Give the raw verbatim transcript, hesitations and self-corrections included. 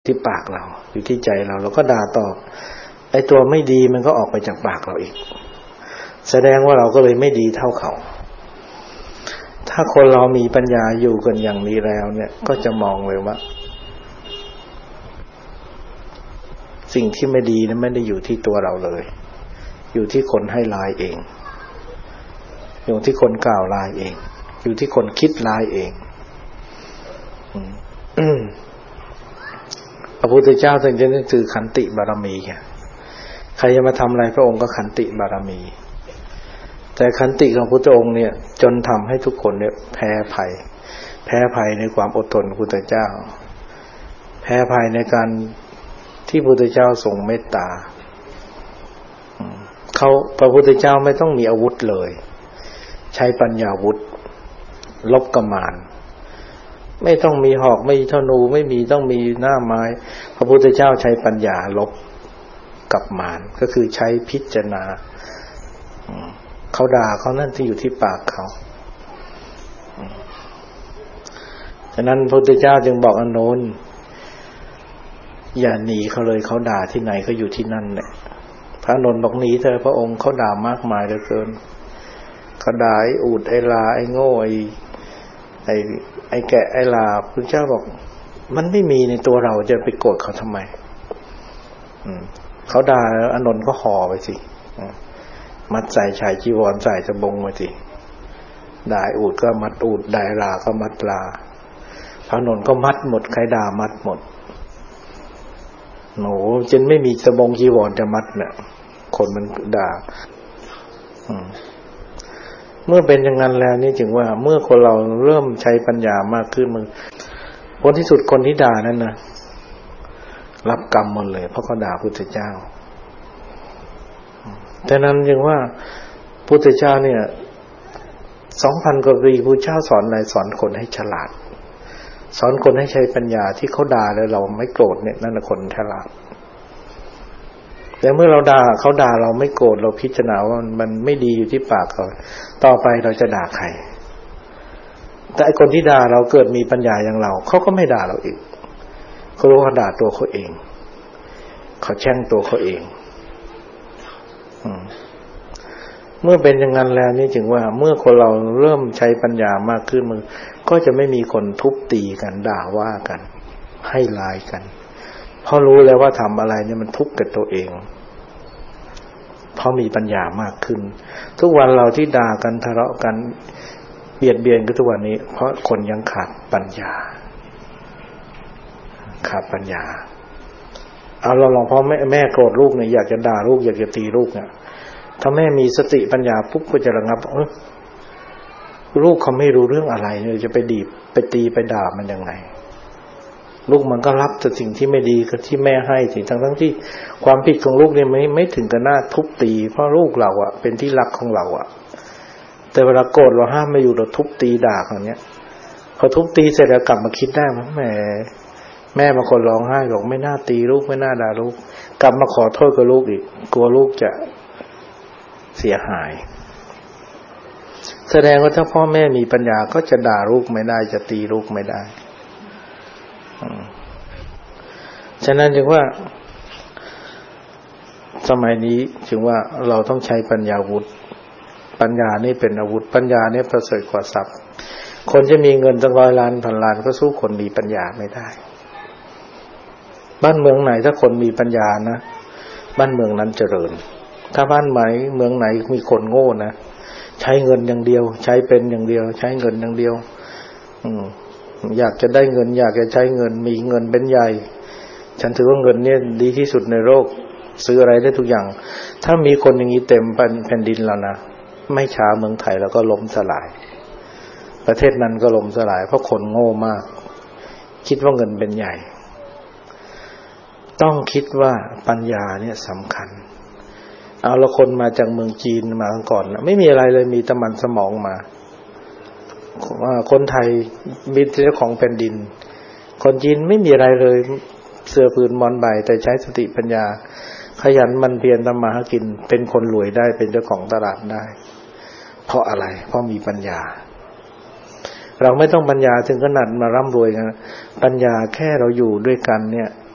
ที่ปากเราอยู่ที่ใจเราเราก็ด่าตอบไอ้ตัวไม่ดีมันก็ออกไปจากปากเราอีกแสดงว่าเราก็เลยไม่ดีเท่าเขาถ้าคนเรามีปัญญาอยู่กันอย่างนี้แล้วเนี่ยก็จะมองเลยว่าสิ่งที่ไม่ดีนั้นไม่ได้อยู่ที่ตัวเราเลยอยู่ที่คนให้ร้ายเองอยู่ที่คนกล่าวร้ายเองอยู่ที่คนคิดร้ายเองพระพุทธเจ้าท่านจะนึกถึงขันติบารมีใครจะมาทำอะไรพระองค์ก็ขันติบารมีแต่ขันติของพระพุทธองค์เนี่ยจนทำให้ทุกคนเนี่ยแพ้ภัยแพ้ภัยในความอดทนของพระพุทธเจ้าแพ้ภัยในการที่พระพุทธเจ้าทรงเมตตาเขาพระพุทธเจ้าไม่ต้องมีอาวุธเลยใช้ปัญญาวุธลบกับมารไม่ต้องมีหอกไม่มีธนูไม่มีต้องมีหน้าไม้พระพุทธเจ้าใช้ปัญญาลบกับมารก็คือใช้พิจารณาเขาด่าเขานั่นที่อยู่ที่ปากเขาฉะนั้นพระพุทธเจ้าจึงบอกอานนท์อย่าหนีเขาเลยเขาด่าที่ไหนก็อยู่ที่นั่นแหละพระอานนท์บอกหนีเถอะพระองค์เขาด่ามากมายเหลือเกินเขาด่าไอ้อูฐไอ้ลาไอ้โง่ไอ้ไอ้ไอ้แกะไอ้ลาพระเจ้าบอกมันไม่มีในตัวเราจะไปโกรธเขาทำไมเขาด่าอานนท์ก็ห่อไปสิมัดใส่ชายจีวรใส่สบงมาสิด่าอูฐก็มัดอูฐด่าลาก็มัดลาพระอานนท์ก็มัดหมดใครด่ามัดหมดโหจนไม่มีสบงจีวรจะมัดเนี่ยคนมันด่าเมื่อเป็นอย่างนั้นแล้วนี่จึงว่าเมื่อคนเราเริ่มใช้ปัญญามากขึ้นมึงผลที่สุดคนที่ด่านั่นนะรับกรรมหมดเลยเพราะเขาด่าพุทธเจ้าแต่นั้นจึงว่าพุทธเจ้าเนี่ย สองพัน กว่าปีพุทธเจ้าสอนอะไรสอนคนให้ฉลาดสอนคนให้ใช้ปัญญาที่เขาด่าแล้วเราไม่โกรธเนี่ยนั่นแหละคนฉลาดแต่เมื่อเราด่าเขาด่าเราไม่โกรธเราพิจารณาว่ามันไม่ดีอยู่ที่ปากเขาต่อไปเราจะด่าใครแต่ไอ้คนที่ด่าเราเกิดมีปัญญาอย่างเราเขาก็ไม่ด่าเราอีกเขารู้ว่าด่าตัวเขาเองเขาแช่งตัวเขาเองเมื่อเป็นอย่างนั้นแล้วนี่จึงว่าเมื่อคนเราเริ่มใช้ปัญญามากขึ้นมันก็จะไม่มีคนทุบตีกันด่าว่ากันให้ร้ายกันเพราะรู้แล้วว่าทำอะไรเนี่ยมันทุกข์กับตัวเองเพราะมีปัญญามากขึ้นทุกวันเราที่ด่ากันทะเลาะกันเบียดเบียนกันทุกวันนี้เพราะคนยังขาดปัญญาขาดปัญญาเอาเราลองพอแม่แม่โกรธลูกเนี่ยอยากจะด่าลูกอยากจะตีลูกเนี่ยถ้าแม่มีสติปัญญาปุ๊บก็จะระงับเออลูกเขาไม่รู้เรื่องอะไรเนี่ยจะไปดีไปตีไปด่ามันยังไงลูกมันก็รับแต่สิ่งที่ไม่ดีก็ที่แม่ให้สิ่งทั้งทั้งที่ความผิดของลูกเนี่ยไม่ไม่ถึงกับหน้าทุบตีเพราะลูกเราอ่ะเป็นที่รักของเราอ่ะแต่เวลาโกรธเราห้ามไม่อยู่เราทุบตีด่าเขาเนี้ยพอทุบตีเสร็จแล้วกลับมาคิดได้ว่าแหมแม่บางคนร้องไห้บอกไม่น่าตีลูกไม่น่าด่าลูกกลับมาขอโทษกับลูกอีกกลัวลูกจะเสียหายแสดงว่าถ้าพ่อแม่มีปัญญาก็จะด่าลูกไม่ได้จะตีลูกไม่ได้ฉะนั้นจึงว่าสมัยนี้จึงว่าเราต้องใช้ปัญญาวุธปัญญานี่เป็นอาวุธปัญญานี่ประเสริฐกว่าทรัพย์คนจะมีเงินตั้งร้อยล้านพันล้านก็สู้คนมีปัญญาไม่ได้บ้านเมืองไหนถ้าคนมีปัญญานะบ้านเมืองนั้นเจริญถ้าบ้านไหนเมืองไหนมีคนโง่นะใช้เงินอย่างเดียวใช้เป็นอย่างเดียวใช้เงินอย่างเดียวอืมอยากจะได้เงินอยากจะใช้เงินมีเงินเป็นใหญ่ฉันถือว่าเงินเนี่ยดีที่สุดในโลกซื้ออะไรได้ทุกอย่างถ้ามีคนอย่างนี้เต็มแผ่นดินแล้วนะไม่ช้าเมืองไทยแล้วก็ล้มสลายประเทศนั้นก็ล้มสลายเพราะคนโง่มากคิดว่าเงินเป็นใหญ่ต้องคิดว่าปัญญาเนี่ยสำคัญเอาละคนมาจากเมืองจีนมาก่อนไม่มีอะไรเลยมีแต่มันสมองมาคนไทยมีเจ้าของแผ่นดินคนจีนไม่มีอะไรเลยเสื้อผืนมอนใบแต่ใช้สติปัญญาขยันมันเพียรทำมาหากินเป็นคนรวยได้เป็นเจ้าของตลาดได้เพราะอะไรเพราะมีปัญญาเราไม่ต้องปัญญาถึงขนาดมาร่ำรวยกันปัญญาแค่เราอยู่ด้วยกันเนี่ย